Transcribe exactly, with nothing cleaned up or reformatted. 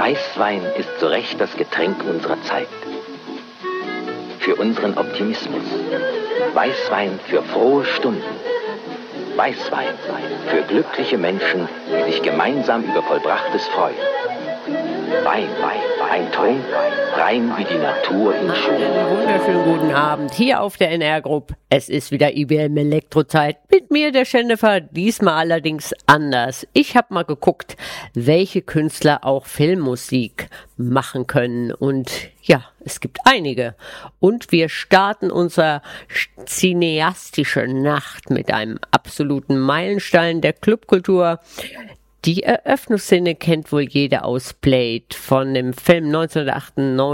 Weißwein ist zu Recht das Getränk unserer Zeit. Für unseren Optimismus. Weißwein für frohe Stunden. Weißwein für glückliche Menschen, die sich gemeinsam über Vollbrachtes freuen. Wein, Wein, ein Trunk, rein wie die Natur ihn schuf. Einen wunderschönen guten Abend hier auf der N R Group. Es ist wieder I B M Elektrozeit mit mir, der Jennifer, diesmal allerdings anders. Ich habe mal geguckt, welche Künstler auch Filmmusik machen können und ja, es gibt einige. Und wir starten unsere cineastische Nacht mit einem absoluten Meilenstein der Clubkultur. Die Eröffnungsszene kennt wohl jeder aus Blade von dem Film neunzehnhundertachtundneunzig.